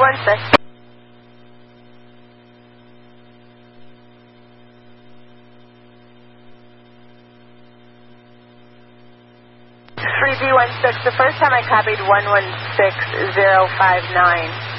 3B16. 3B16, the first time I copied 116059.